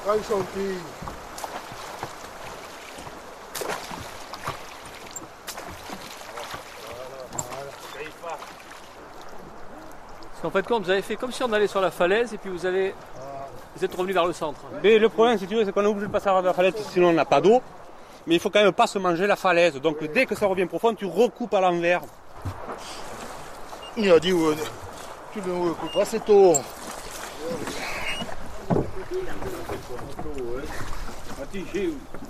Quand ils sont petits. Parce qu'en fait, comme vous avez fait comme si on allait sur la falaise et puis vous êtes revenu vers le centre. Mais le problème, si tu veux, c'est qu'on est obligé de passer à la falaise, sinon on n'a pas d'eau. Mais il faut quand même pas se manger la falaise. Donc dès que ça revient profond, tu recoupes à l'envers. Il a dit, ouais, tu ne recoupes pas, c'est tôt. Atingir